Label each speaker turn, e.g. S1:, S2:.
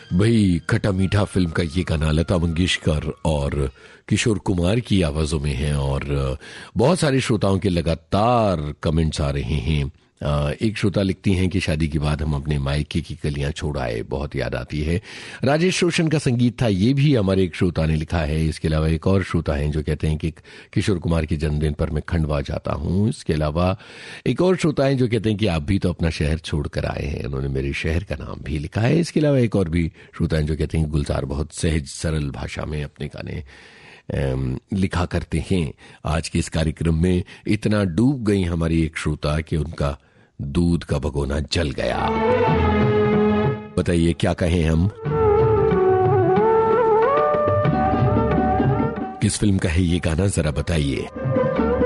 S1: भाई खट्टा मीठा फिल्म का ये गाना लता मंगेशकर और किशोर कुमार की आवाजों में है और बहुत सारे श्रोताओं के लगातार कमेंट्स आ रहे हैं। एक श्रोता लिखती हैं कि शादी के बाद हम अपने मायके की गलियां छोड़ आए, बहुत याद आती है। राजेश रोशन का संगीत था, ये भी हमारे एक श्रोता ने लिखा है। इसके अलावा एक और श्रोता हैं जो कहते हैं कि किशोर कुमार के जन्मदिन पर मैं खंडवा जाता हूं। इसके अलावा एक और श्रोता हैं जो कहते हैं कि आप भी तो अपना शहर छोड़कर आए हैं, उन्होंने मेरे शहर का नाम भी लिखा है। इसके अलावा एक और भी श्रोता हैं जो कहते हैं कि गुलजार बहुत सहज सरल भाषा में अपने गाने लिखा करते हैं। आज के इस कार्यक्रम में इतना डूब गई हमारी एक श्रोता कि उनका दूध का भगोना जल गया। बताइए क्या कहें हम। किस फिल्म का है ये गाना, जरा बताइए।